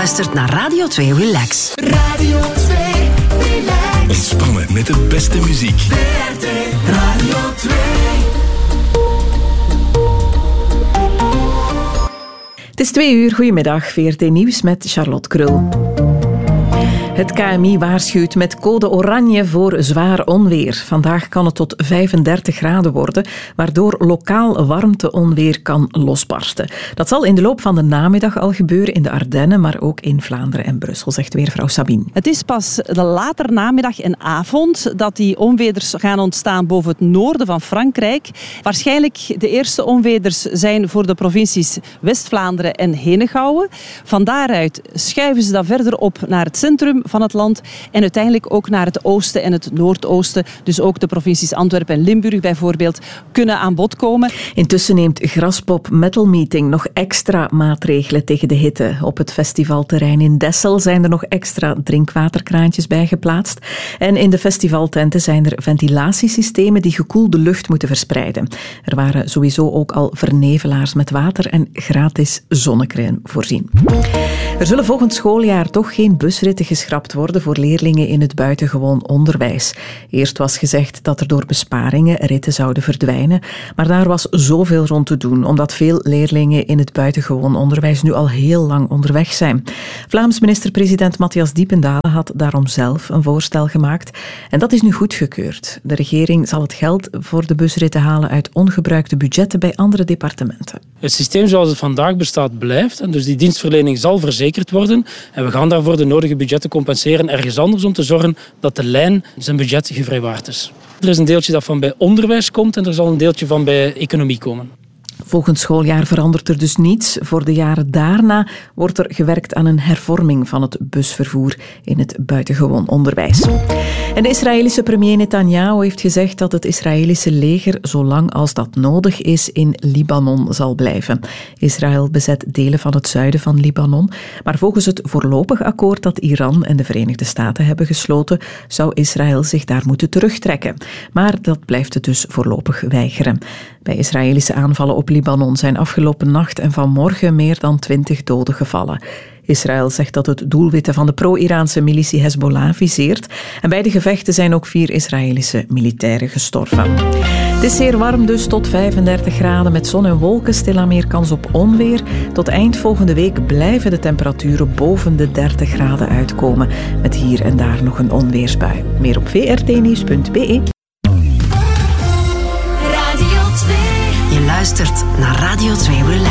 luistert naar Radio 2 Relax. Radio 2 Relax. Ontspannen met de beste muziek. VRT Radio 2. Het is 2:00, goedemiddag, VRT Nieuws met Charlotte Krul. Het KMI waarschuwt met code oranje voor zwaar onweer. Vandaag kan het tot 35 graden worden, waardoor lokaal warmteonweer kan losbarsten. Dat zal in de loop van de namiddag al gebeuren in de Ardennen, maar ook in Vlaanderen en Brussel, zegt weervrouw Sabine. Het is pas de later namiddag en avond dat die onweders gaan ontstaan boven het noorden van Frankrijk. Waarschijnlijk de eerste onweders zijn voor de provincies West-Vlaanderen en Henegouwen. Van daaruit schuiven ze dan verder op naar het centrum van het land en uiteindelijk ook naar het oosten en het noordoosten. Dus ook de provincies Antwerpen en Limburg bijvoorbeeld kunnen aan bod komen. Intussen neemt Graspop Metal Meeting nog extra maatregelen tegen de hitte. Op het festivalterrein in Dessel zijn er nog extra drinkwaterkraantjes bij geplaatst. En in de festivaltenten zijn er ventilatiesystemen die gekoelde lucht moeten verspreiden. Er waren sowieso ook al vernevelaars met water en gratis zonnecrème voorzien. Er zullen volgend schooljaar toch geen busritten geschrapt worden voor leerlingen in het buitengewoon onderwijs. Eerst was gezegd dat er door besparingen ritten zouden verdwijnen, maar daar was zoveel rond te doen, omdat veel leerlingen in het buitengewoon onderwijs nu al heel lang onderweg zijn. Vlaams minister-president Matthias Diependalen had daarom zelf een voorstel gemaakt en dat is nu goedgekeurd. De regering zal het geld voor de busritten halen uit ongebruikte budgetten bij andere departementen. Het systeem zoals het vandaag bestaat blijft en dus die dienstverlening zal verzekerd worden en we gaan daarvoor de nodige budgetten compenseren ergens anders om te zorgen dat de lijn zijn budget gevrijwaard is. Er is een deeltje dat van bij onderwijs komt en er zal een deeltje van bij economie komen. Volgend schooljaar verandert er dus niets. Voor de jaren daarna wordt er gewerkt aan een hervorming van het busvervoer in het buitengewoon onderwijs. En de Israëlische premier Netanyahu heeft gezegd dat het Israëlische leger, zolang als dat nodig is, in Libanon zal blijven. Israël bezet delen van het zuiden van Libanon, maar volgens het voorlopig akkoord dat Iran en de Verenigde Staten hebben gesloten, zou Israël zich daar moeten terugtrekken. Maar dat blijft het dus voorlopig weigeren. Bij Israëlische aanvallen op Libanon zijn afgelopen nacht en vanmorgen meer dan 20 doden gevallen. Israël zegt dat het doelwitten van de pro-Iraanse militie Hezbollah viseert. En bij de gevechten zijn ook 4 Israëlische militairen gestorven. Het is zeer warm dus, tot 35 graden met zon en wolken, stilaan meer kans op onweer. Tot eind volgende week blijven de temperaturen boven de 30 graden uitkomen. Met hier en daar nog een onweersbui. Meer op vrtnieuws.be. Je luistert naar Radio 2 Relax.